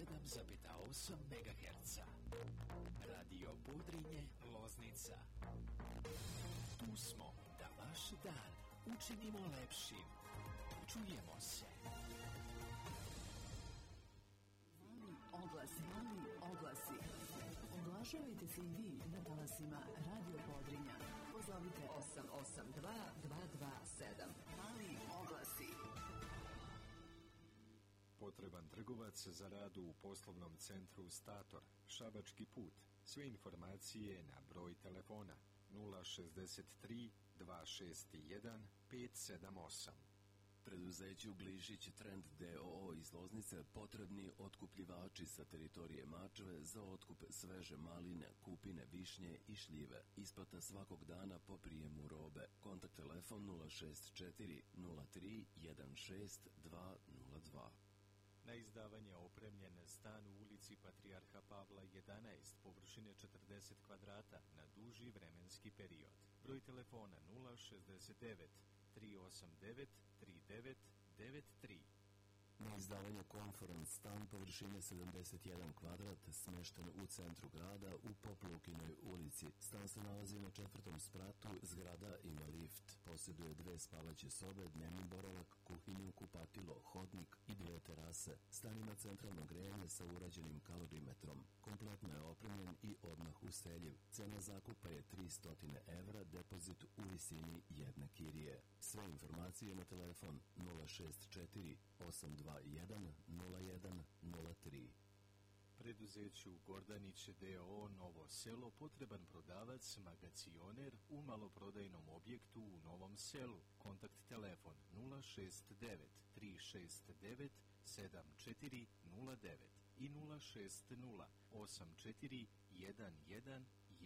107,8 MHz. Radio Podrinje, Loznica. Tu smo da vaš dan učinimo lepšim. Čujemo se. Oglasi. Oglašavajte se i vi na talasima Radio Podrinja. Pozovite 882 227. Mali oglasi. Potreban trgovac za rad u poslovnom centru Stator, Šabački put. Sve informacije na broj telefona 063 261 578. Preduzeću Glišić Trend D.O.O. iz Loznice potrebni otkupljivači sa teritorije Mačve za otkup sveže maline, kupine, višnje i šljive. Isplata svakog dana po prijemu robe. Kontakt telefon 064 03 16 202. Na izdavanje opremljen stan u ulici Patrijarha Pavla 11, površine 40 kvadrata na duži vremenski period. Broj telefona 069 389 3993. Na izdavanje Conference stan površine 71 kvadrat smešten u centru grada u Poplukinoj ulici. Stan se nalazi na 4. spratu, zgrada ima lift. Posjeduje 2 spavaće sobe, dnevni boravak, kuhinju, kupatilo, hodnik i 2 terase. Stan ima centralno grejanje sa urađenim kalorimetrom. Kompletno je opremljen i odmah useljiv. Cena zakupa je 300 evra, depozit u visini jedne kirije. Sve informacije na telefon 064 821 0103. Preduzeću Gordanić D.O.O. Novo selo potreban prodavac, magacioner u maloprodajnom objektu u Novom selu. Kontakt telefon 069 369 7409 i 060 84 11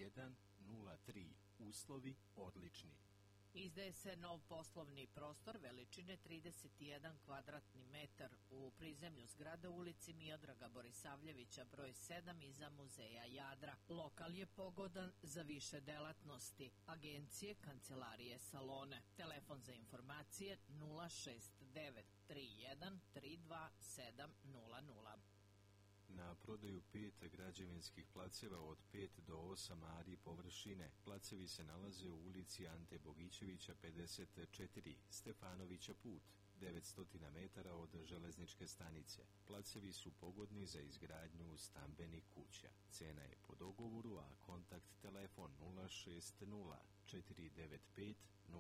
103. Uslovi odlični. Izdaje se nov poslovni prostor veličine 31 kvadratni metar u prizemlju zgrade u ulici Miodraga Borisavljevića broj 7 iza muzeja Jadra. Lokal je pogodan za više delatnosti, agencije, kancelarije, salone. Telefon za informacije 069 31 32 700. Na prodaju 5 građevinskih placeva od 5 do 8 ari površine. Placevi se nalaze u ulici Ante Bogićevića 54, Stefanovića put, 900 metara od železničke stanice. Placevi su pogodni za izgradnju stambenih kuća. Cena je po dogovoru, a kontakt telefon 060 495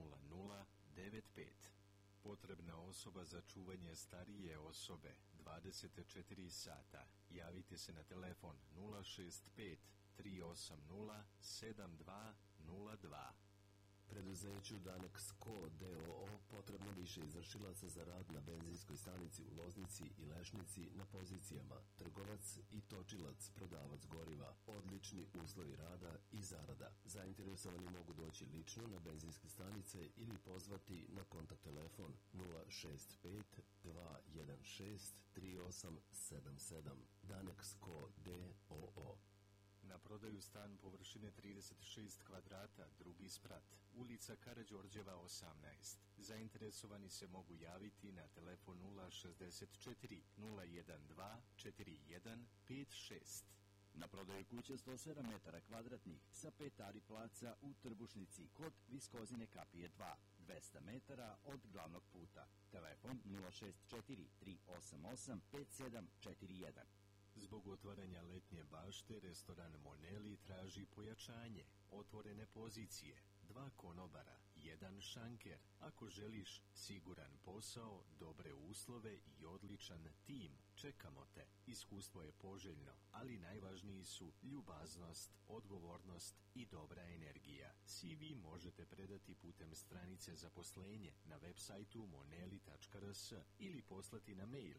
0095. Potrebna osoba za čuvanje starije osobe 24 sata. Javite se na telefon 065 380 7202. Preduzeću Danex Co. D.O.O. potrebno više izvršilaca za rad na benzinskoj stanici u Loznici i Lešnici na pozicijama trgovac i točilac, prodavac goriva, odlični uslovi rada i zarada. Zainteresovani mogu doći lično na benzinske stanice ili pozvati na kontakt telefon 065 216 3877. Danex Co. D.O.O. Na prodaju stan površine 36 kvadrata, drugi sprat, ulica Karađorđeva 18. Zainteresovani se mogu javiti na telefon 064 012 4156. Na prodaju kuća 107 metara kvadratnih sa 5 ari placa u Trbušnici kod Viskozine kapije 2, 200 metara od glavnog puta. Telefon 064 388 5741. Zbog otvaranja letnje bašte, restoran Moneli traži pojačanje, otvorene pozicije, 2 konobara, 1 šanker. Ako želiš siguran posao, dobre uslove i odličan tim, čekamo te. Iskustvo je poželjno, ali najvažniji su ljubaznost, odgovornost i dobra energija. CV možete predati putem stranice zaposlenje na web sajtu moneli.rs ili poslati na mail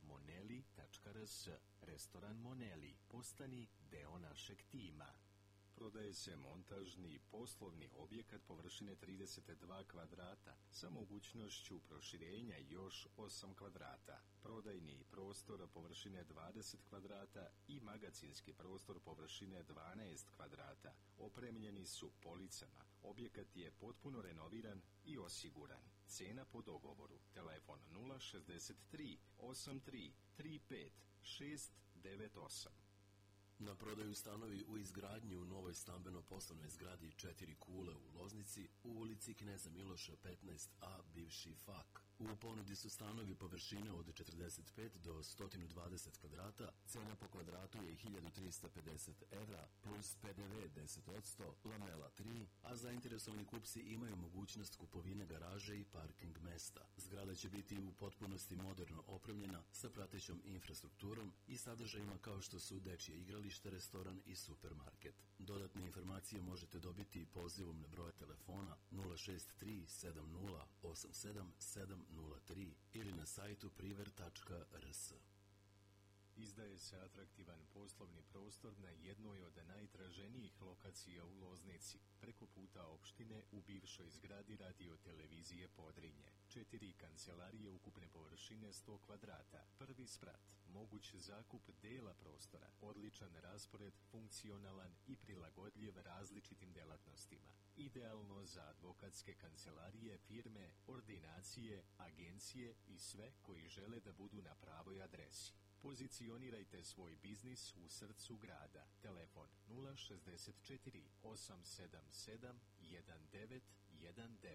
restoran@moneli.rs. Restoran Moneli, postani deo našeg tima. Prodaje se montažni poslovni objekat površine 32 kvadrata sa mogućnošću proširenja još 8 kvadrata. Prodajni prostor površine 20 kvadrata i magacinski prostor površine 12 kvadrata opremljeni su policama. Objekat je potpuno renoviran i osiguran. Cena po dogovoru. Telefon 063 83 35 698. Na prodaju stanovi u izgradnji u novoj stambeno-poslovnoj zgradi 4 kule u Loznici u ulici Kneza Miloša 15a, bivši FAK. U ponudi su stanovi površine od 45 do 120 kvadrata, cena po kvadratu je 1350 evra, plus PDV 10%, lamela 3, a zainteresovani kupci imaju mogućnost kupovine garaže i parking mesta. Zgrada će biti u potpunosti moderno opremljena sa pratećom infrastrukturom i sadržajima kao što su dečje igralište, restoran i supermarket. Dodatne informacije možete dobiti pozivom na broj telefona 063 70 87 703 ili na sajtu priver.rs. Izdaje se atraktivan poslovni prostor na jednoj od najtraženijih lokacija u Loznici, preko puta opštine u bivšoj zgradi radio-televizije Podrinje. 4 kancelarije ukupne površine 100 kvadrata, prvi sprat, moguć zakup dela prostora, odličan raspored, funkcionalan i prilagodljiv različitim delatnostima. Idealno za advokatske kancelarije, firme, ordinacije, agencije i sve koji žele da budu na pravoj adresi. Pozicionirajte svoj biznis u srcu grada. Telefon 064 877 1919.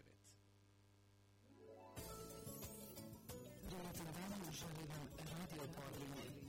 Dobar dan, želim vam Radio Podrinje.